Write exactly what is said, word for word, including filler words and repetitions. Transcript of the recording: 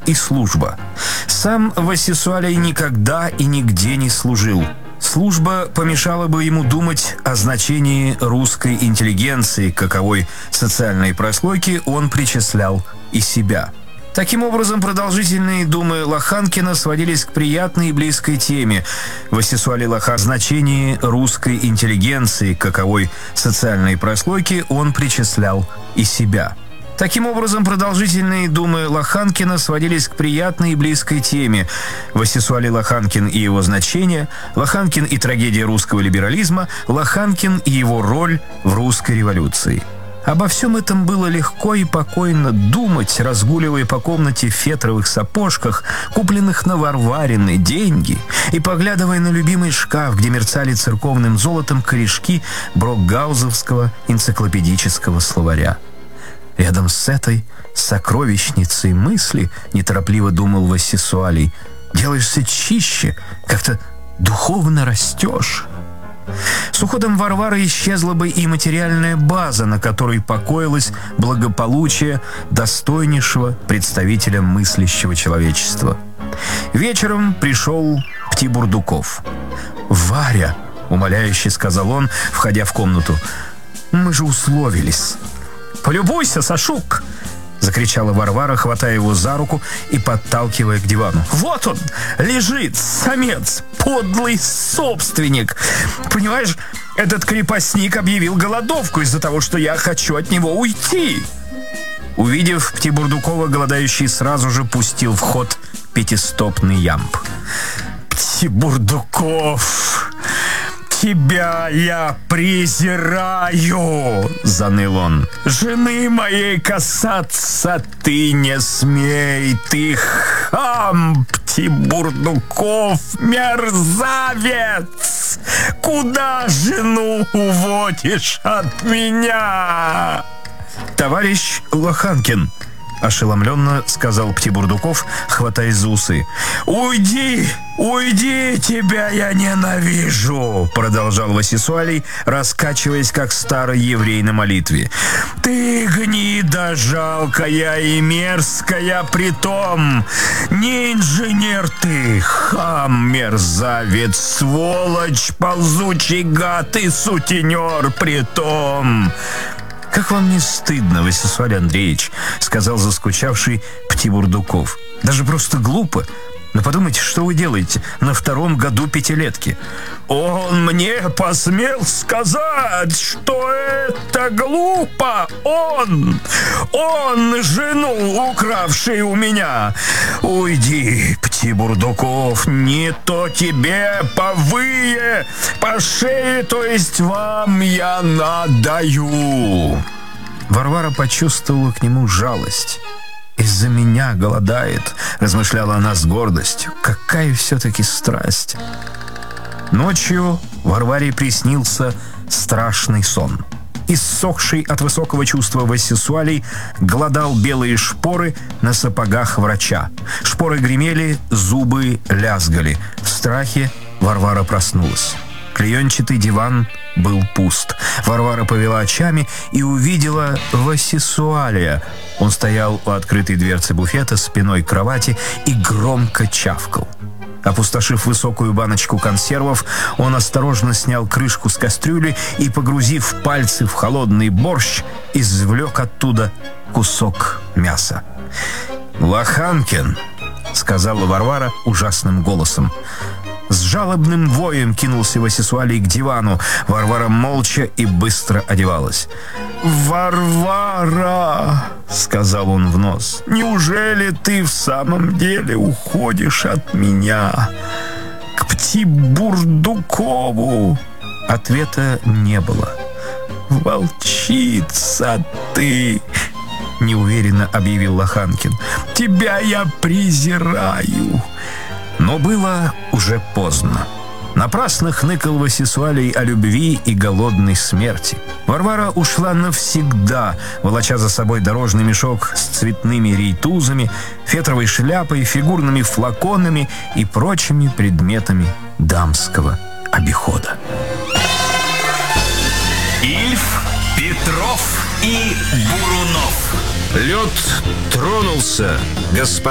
и служба. Сам Васисуалий никогда и нигде не служил. Служба помешала бы ему думать о значении русской интеллигенции, каковой социальной прослойки он причислял и себя. Таким образом, продолжительные думы Лоханкина сводились к приятной и близкой теме. Васисуалий Лоха о значении русской интеллигенции, каковой социальной прослойки он причислял и себя. Таким образом, продолжительные думы Лоханкина сводились к приятной и близкой теме. Васисуалий Лоханкин и его значение, Лоханкин и трагедия русского либерализма, Лоханкин и его роль в русской революции. Обо всем этом было легко и покойно думать, разгуливая по комнате в фетровых сапожках, купленных на Варварины деньги, и поглядывая на любимый шкаф, где мерцали церковным золотом корешки Брокгаузовского энциклопедического словаря. Рядом с этой сокровищницей мысли, неторопливо думал Васисуалий, делаешься чище, как-то духовно растешь. С уходом Варвары исчезла бы и материальная база, на которой покоилось благополучие достойнейшего представителя мыслящего человечества. Вечером пришел Птибурдуков. «Варя», — умоляюще сказал он, входя в комнату, — «мы же условились». «Полюбуйся, Сашук!» — закричала Варвара, хватая его за руку и подталкивая к дивану. «Вот он, лежит, самец, подлый собственник. Понимаешь, этот крепостник объявил голодовку из-за того, что я хочу от него уйти». Увидев Птибурдукова, голодающий сразу же пустил в ход пятистопный ямб. «Птибурдуков! Тебя я презираю!» — заныл он. «Жены моей касаться ты не смей, ты хам, Птибурдуков, мерзавец! Куда жену уводишь от меня?» «Товарищ Лоханкин», — ошеломленно сказал Птибурдуков, хватаясь за усы. «Уйди! Уйди! Тебя я ненавижу!» — продолжал Васисуалий, раскачиваясь, как старый еврей на молитве. «Ты гнида жалкая и мерзкая притом! Не инженер ты, хам, мерзавец, сволочь, ползучий гад и сутенер притом!» «Как вам не стыдно, Васисуалий Андреевич?» — сказал заскучавший Птибурдуков. «Даже просто глупо. Но подумайте, что вы делаете на втором году пятилетки?» «Он мне посмел сказать, что это глупо! Он! Он жену, укравший у меня! Уйди, Птибурдуков, не то тебе повые, по шее, то есть вам я надаю!» Варвара почувствовала к нему жалость. «Из-за меня голодает», — размышляла она с гордостью. «Какая все-таки страсть!» Ночью Варваре приснился страшный сон. Иссохший от высокого чувства Васисуалий глодал белые шпоры на сапогах врача. Шпоры гремели, зубы лязгали. В страхе Варвара проснулась. Клеенчатый диван был пуст. Варвара повела очами и увидела Васисуалия. Он стоял у открытой дверцы буфета спиной к кровати и громко чавкал. Опустошив высокую баночку консервов, он осторожно снял крышку с кастрюли и, погрузив пальцы в холодный борщ, извлек оттуда кусок мяса. «Лоханкин!» — сказала Варвара ужасным голосом. С жалобным воем кинулся Васисуалий к дивану. Варвара молча и быстро одевалась. «Варвара!» — сказал он в нос. «Неужели ты в самом деле уходишь от меня? К Птибурдукову?» Ответа не было. «Волчица ты!» — неуверенно объявил Лоханкин. «Тебя я презираю!» Но было уже поздно. Напрасно хныкал Васисуалий о любви и голодной смерти. Варвара ушла навсегда, волоча за собой дорожный мешок с цветными рейтузами, фетровой шляпой, фигурными флаконами и прочими предметами дамского обихода. Ильф, Петров и Бурунов. Лед тронулся, господа.